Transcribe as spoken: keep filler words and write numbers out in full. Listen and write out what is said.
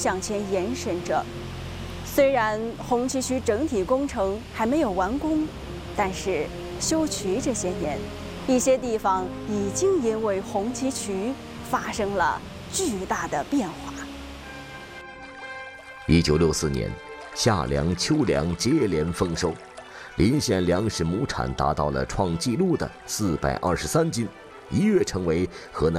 向前延伸着。虽然红旗渠整体工程还没有完工，但是修渠这些年，一些地方已经因为红旗渠发生了巨大的变化。 一九六四年，夏粮、秋粮接连丰收，临县粮食亩产达到了创纪录的四百二十三斤，一跃成为河南